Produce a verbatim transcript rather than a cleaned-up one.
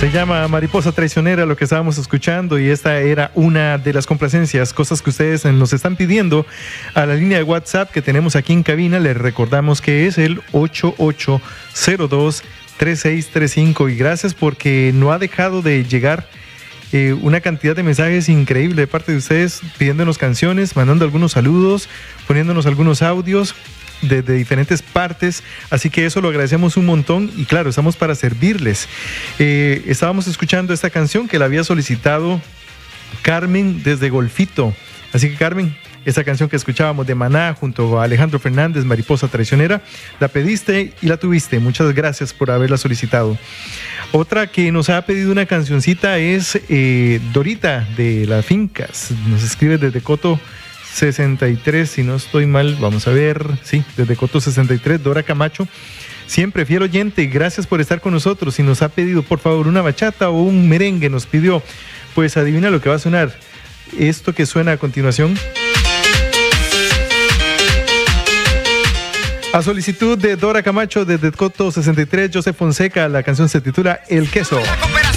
Se llama Mariposa Traicionera lo que estábamos escuchando, y esta era una de las complacencias, cosas que ustedes nos están pidiendo a la línea de WhatsApp que tenemos aquí en cabina. Les recordamos que es el ocho ocho cero dos, tres seis tres cinco, y gracias porque no ha dejado de llegar eh, una cantidad de mensajes increíble de parte de ustedes pidiéndonos canciones, mandando algunos saludos, poniéndonos algunos audios de, de diferentes partes, así que eso lo agradecemos un montón y claro, estamos para servirles. Eh, estábamos escuchando esta canción que la había solicitado Carmen desde Golfito, así que Carmen, esta canción que escuchábamos de Maná junto a Alejandro Fernández, Mariposa Traicionera, la pediste y la tuviste, muchas gracias por haberla solicitado. Otra que nos ha pedido una cancioncita es eh, Dorita de Las Fincas, nos escribe desde Coto sesenta y tres, si no estoy mal, vamos a ver, sí, desde Coto sesenta y tres, Dora Camacho, siempre fiel oyente, gracias por estar con nosotros, y nos ha pedido por favor una bachata o un merengue, nos pidió, pues adivina lo que va a sonar, esto que suena a continuación. A solicitud de Dora Camacho desde Coto sesenta y tres, Joseph Fonseca, la canción se titula El Queso.